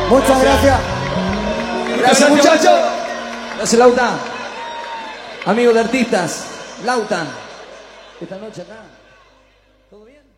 Muchas gracias. Gracias, muchachos. Gracias, Lautan. Amigos de artistas, Lautan. Esta noche acá. ¿Todo bien?